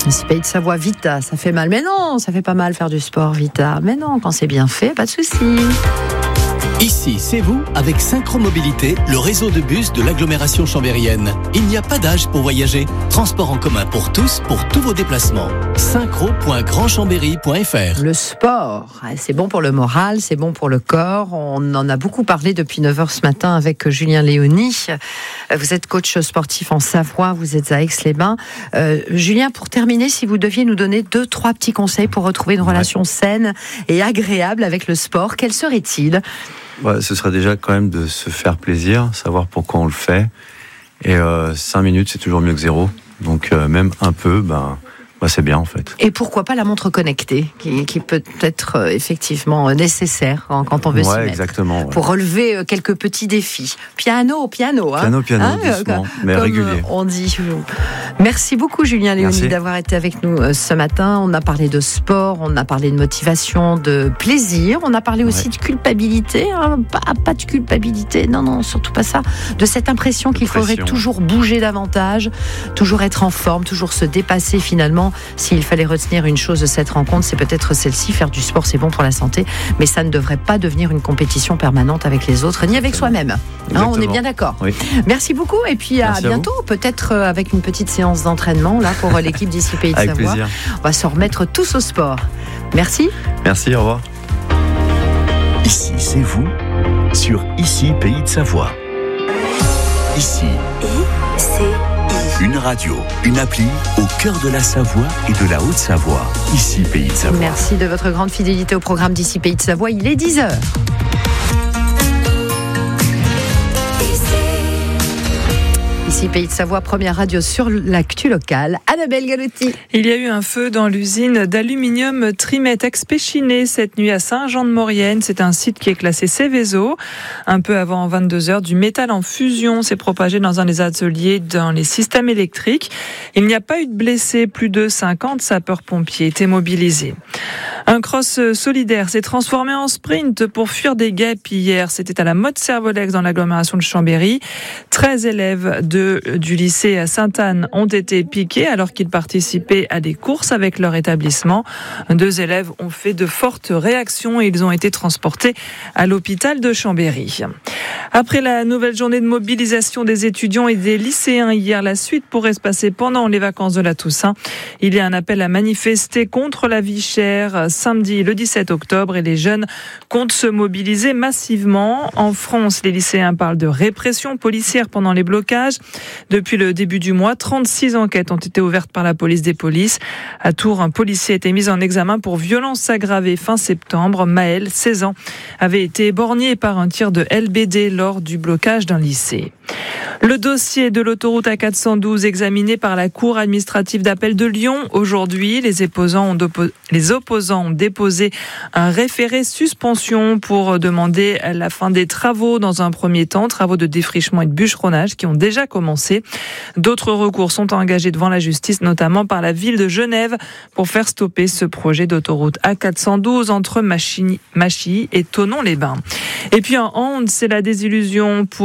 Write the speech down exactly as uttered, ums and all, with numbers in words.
Ici Pays de Savoie, Vita, ça fait mal. Mais non, ça fait pas mal faire du sport, Vita. Mais non, quand c'est bien fait, pas de souci. Ici, c'est vous, avec Synchromobilité, le réseau de bus de l'agglomération chambérienne. Il n'y a pas d'âge pour voyager. Transport en commun pour tous, pour tous vos déplacements. synchro point grand chambéry point f r. Le sport, c'est bon pour le moral, c'est bon pour le corps. On en a beaucoup parlé depuis neuf heures ce matin avec Julien Léony. Vous êtes coach sportif en Savoie, vous êtes à Aix-les-Bains. Euh, Julien, pour terminer, si vous deviez nous donner deux, trois petits conseils pour retrouver une relation ouais. saine et agréable avec le sport, quels seraient-ils ? Ouais, ce serait déjà quand même de se faire plaisir, savoir pourquoi on le fait. Et euh, cinq minutes, c'est toujours mieux que zéro. Donc euh, même un peu, ben, ben, c'est bien en fait. Et pourquoi pas la montre connectée, qui, qui peut être euh, effectivement nécessaire quand, quand on veut ouais, s'y mettre. Exactement. Ouais. Pour relever euh, quelques petits défis. Piano, piano. Hein. Piano, piano, hein, doucement, euh, mais comme régulier. On dit. Merci beaucoup Julien Léony d'avoir été avec nous euh, ce matin. On a parlé de sport, on a parlé de motivation, de plaisir, on a parlé aussi ouais. de culpabilité. Hein. Pas, pas de culpabilité, non, non, surtout pas ça. De cette impression de qu'il pression. faudrait toujours bouger davantage, toujours être en forme, toujours se dépasser finalement. S'il fallait retenir une chose de cette rencontre, c'est peut-être celle-ci. Faire du sport, c'est bon pour la santé, mais ça ne devrait pas devenir une compétition permanente avec les autres, ni avec soi-même. Hein, on est bien d'accord. Oui. Merci beaucoup et puis à Merci bientôt. À peut-être avec une petite séance d'entraînement là pour l'équipe d'ici Pays de avec Savoie. Plaisir. On va se remettre tous au sport. Merci. Merci, au revoir. Ici, c'est vous sur Ici Pays de Savoie. Ici. I, C, I. Une radio, une appli au cœur de la Savoie et de la Haute-Savoie. Ici Pays de Savoie. Merci de votre grande fidélité au programme d'Ici Pays de Savoie. Il est dix heures. Ici Pays de Savoie, première radio sur l'actu locale. Annabelle Galotti. Il y a eu un feu dans l'usine d'aluminium Trimet Expéchiné cette nuit à Saint-Jean-de-Maurienne. C'est un site qui est classé Céveso. Un peu avant vingt-deux heures, du métal en fusion s'est propagé dans un des ateliers dans les systèmes électriques. Il n'y a pas eu de blessés. Plus de cinquante sapeurs-pompiers étaient mobilisés. Un cross solidaire s'est transformé en sprint pour fuir des guêpes hier. C'était à la Motte-Servolex dans l'agglomération de Chambéry. treize élèves de, du lycée à Sainte-Anne ont été piqués alors qu'ils participaient à des courses avec leur établissement. Deux élèves ont fait de fortes réactions et ils ont été transportés à l'hôpital de Chambéry. Après la nouvelle journée de mobilisation des étudiants et des lycéens hier, la suite pourrait se passer pendant les vacances de la Toussaint. Il y a un appel à manifester contre la vie chère samedi le dix-sept octobre et les jeunes comptent se mobiliser massivement. En France, les lycéens parlent de répression policière pendant les blocages. Depuis le début du mois, trente-six enquêtes ont été ouvertes par la police des polices. À Tours, un policier a été mis en examen pour violence aggravée fin septembre. Maël, seize ans, avait été éborgné par un tir de L B D lors du blocage d'un lycée. Le dossier de l'autoroute A quatre cent douze examiné par la Cour administrative d'appel de Lyon. Aujourd'hui, les opposants ont, dopo- les opposants ont déposé un référé suspension pour demander la fin des travaux dans un premier temps, travaux de défrichement et de bûcheronnage qui ont déjà commencé. D'autres recours sont engagés devant la justice, notamment par la ville de Genève, pour faire stopper ce projet d'autoroute A quatre cent douze entre Machy, Machy et Thonon-les-Bains. Et puis en hand, c'est la désillusion pour